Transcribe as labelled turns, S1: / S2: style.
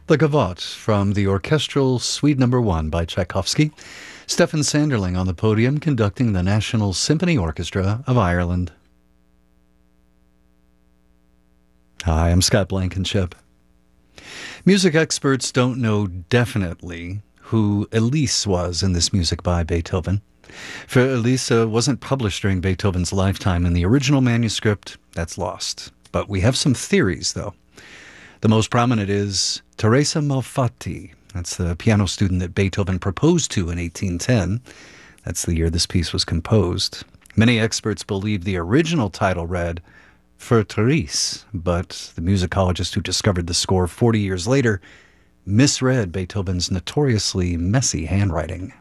S1: The Gavotte from the orchestral Suite Number 1 by Tchaikovsky. Stefan Sanderling on the podium conducting the National Symphony Orchestra of Ireland. Hi, I'm Scott Blankenship. Music experts don't know definitely who Elise was in this music by Beethoven. For Elise wasn't published during Beethoven's lifetime, and the original manuscript, that's lost. But we have some theories, though. The most prominent is Teresa Malfatti. That's the piano student that Beethoven proposed to in 1810. That's the year this piece was composed. Many experts believe the original title read Für Therese, but the musicologist who discovered the score 40 years later misread Beethoven's notoriously messy handwriting.